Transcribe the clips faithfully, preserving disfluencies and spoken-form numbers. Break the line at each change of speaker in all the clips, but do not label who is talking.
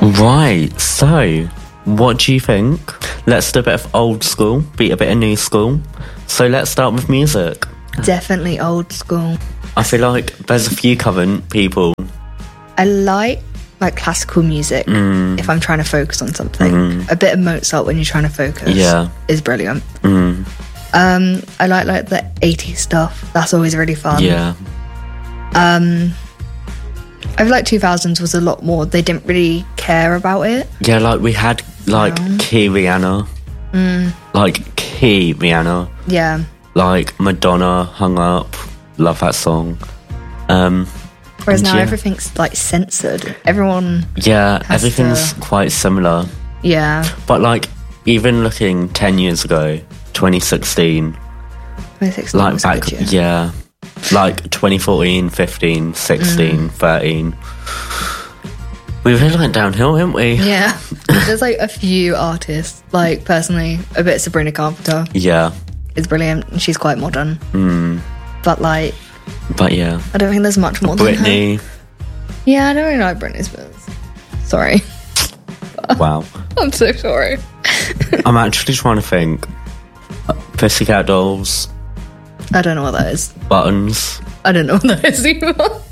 Right, so what do you think? Let's do a bit of old school, beat a bit of new school. So let's start with music.
Definitely old school.
I feel like there's a few current people.
I like like classical music
Mm.
if I'm trying to focus on something.
Mm.
A bit of Mozart when you're trying to focus
Yeah.
is brilliant.
Mm.
Um, I like like the eighties stuff. That's always really fun.
Yeah.
Um, I feel like two thousands was a lot more. They didn't really care about it.
Yeah, like we had like
Yeah.
Key Rihanna.
Mm.
Like Key Rihanna.
Yeah.
Like Madonna, Hung Up. Love that song. Um,
Whereas
and
now
yeah.
everything's like censored. Everyone,
Yeah,
has
everything's
to-
quite similar.
yeah.
But like, even looking ten years ago, twenty sixteen,
twenty sixteen
like
was a
back,
good year.
yeah, like twenty fourteen, fifteen, sixteen,
Mm.
thirteen. We really went downhill, didn't we?
Yeah. There's like a few artists. Like personally, a bit Sabrina Carpenter
Yeah.
is brilliant. And she's quite modern.
Mm.
But like,
But yeah.
I don't think there's much more than her.
Britney.
Yeah, I don't really like Britney Spears. Sorry.
Wow.
I'm so sorry.
I'm actually trying to think. Uh, Pussycat Dolls,
I don't know what that is.
Buttons.
I don't know what that is either.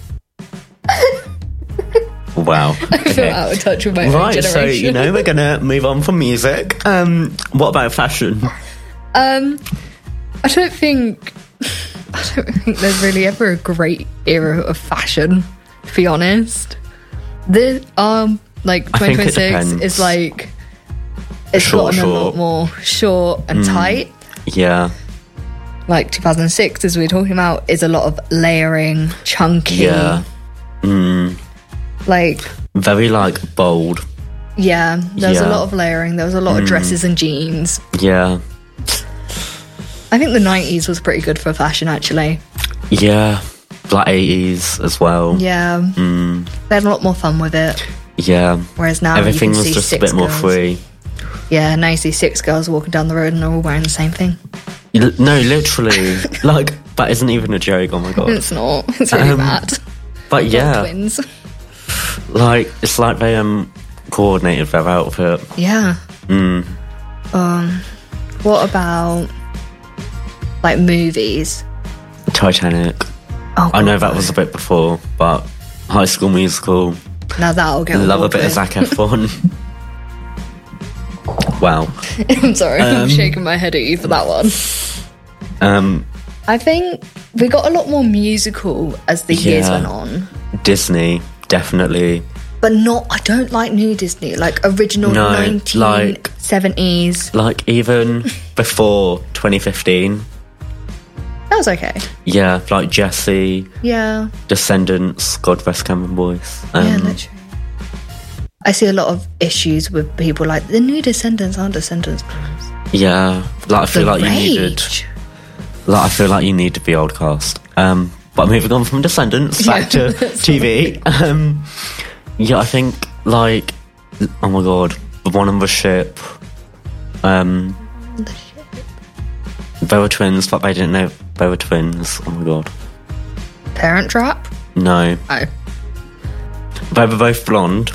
Wow.
I feel
Okay.
out of touch with my own
Right,
generation.
so you know we're gonna move on from music. Um, what about fashion?
Um, I don't think I don't think there's really ever a great era of fashion. To be honest, the um like
I
twenty
think it
twenty six
depends.
is like it's
Short,
gotten a lot
short.
more short and
Mm.
tight.
Yeah,
Like two thousand six, as we were talking about, is a lot of layering, chunky.
yeah. Mm,
Like
very like bold.
yeah, there was a
Yeah.
lot of layering. There was a lot of
Mm.
dresses and jeans.
Yeah,
I think the nineties was pretty good for fashion, actually.
yeah. Like eighties as well.
Yeah,
Mm,
they had a lot more fun with it.
yeah.
Whereas now
Everything
you can
was
see
just a
six
bit more
girls.
free.
Yeah, now you see six girls walking down the road and they're all wearing the same thing.
L- No, literally. Like, that isn't even a joke. Oh my god.
It's not. It's really
Um,
bad.
But yeah,
Twins.
like it's like they um coordinated their outfit.
Yeah.
Mm.
Um. What about like movies?
Titanic.
Oh,
I know
God.
that was a bit before, but High School Musical.
Now that'll get.
Love a bit of
awkward.
Zac Efron. Wow.
I'm sorry.
Um,
I'm shaking my head at you for that one.
Um,
I think we got a lot more musical as the years
Yeah.
went on,
Disney, definitely.
but not. I don't like new Disney, like original
No,
nineteen seventies.
Like even before twenty fifteen.
That was okay.
Yeah, like Jessie,
Yeah.
Descendants, God rest Cameron Boyce. Um,
Yeah, literally. I see a lot of issues with people like the new Descendants aren't Descendants. Bros.
yeah, like I feel
The
like you needed.
rage.
Like I feel like you need to be old cast. Um, but moving on from Descendants back
Yeah,
to
that's
T V. Um, yeah, I think like oh my god, the one on the ship. Um,
The shit.
they were twins, but they didn't know they were twins. Oh my god,
Parent Trap.
no,
Oh,
they were both blonde.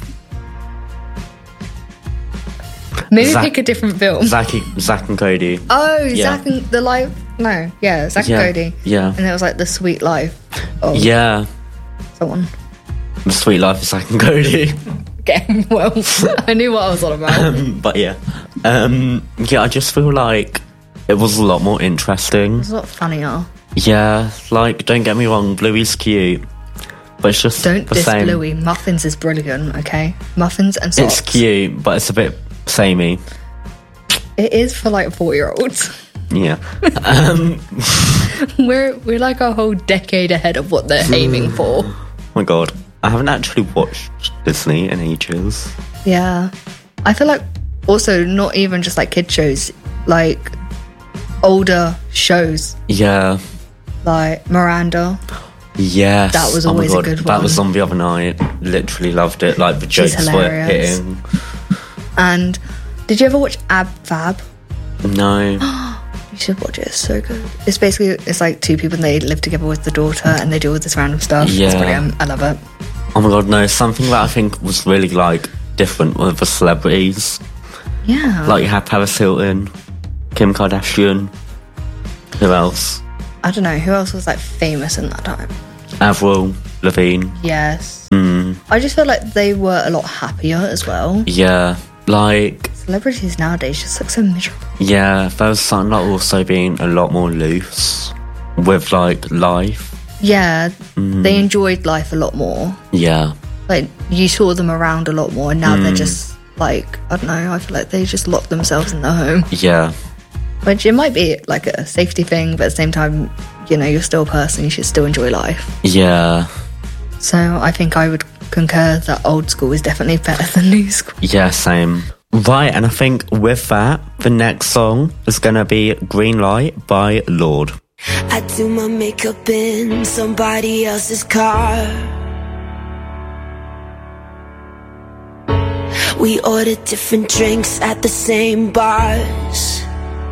maybe
Zac-
pick a different film.
Zach, Zach and Cody.
Oh,
Yeah.
Zach and the life. No, yeah, Zach
Yeah,
and Cody.
yeah.
And it was like the sweet life of
Yeah,
someone.
the Sweet Life of Zach and Cody.
Okay, well, I knew what I was on about.
Um, but yeah, um, yeah, I just feel like it was a lot more interesting.
It's a lot funnier.
Yeah, like don't get me wrong, Bluey's cute, but it's just
Don't
the
diss
same.
Bluey. Muffins is brilliant, okay? Muffins and socks.
It's cute, but it's a bit samey.
It is for like four year olds.
Yeah. um,
We're we're like a whole decade ahead of what they're aiming for.
oh my god, I haven't actually watched Disney in ages.
Yeah. I feel like also not even just like kid shows, like older shows
Yeah.
like Miranda.
Yes.
That was
Oh my
always a
God,
good
That
one.
was on the other night. Literally loved it. Like the
She's
jokes were
hilarious.
hitting.
And did you ever watch Ab Fab?
No.
You should watch it. It's so good. It's basically it's like two people and they live together with the daughter and they do all this random stuff. It's
Yeah.
brilliant. I love it.
Oh my god, no. Something that I think was really like different with the celebrities.
Yeah.
Like you have Paris Hilton, Kim Kardashian. Who else?
I don't know, who else was like famous in that time?
Avril Lavigne.
Yes.
Mm.
I just feel like they were a lot happier as well.
Yeah, like...
Celebrities nowadays just look so miserable.
Yeah, there's something like also being a lot more loose with, like, life.
Yeah,
Mm.
they enjoyed life a lot more.
Yeah.
Like, you saw them around a lot more, and now
Mm.
they're just, like, I don't know, I feel like they just lock themselves in their home.
Yeah.
Which it might be, like, a safety thing, but at the same time, you know, you're still a person, you should still enjoy life.
Yeah.
So I think I would concur that old school is definitely better than new school.
Yeah, same. Right, and I think with that, the next song is going to be Green Light by Lorde.
I do my makeup in somebody else's car. We ordered different drinks at the same bars.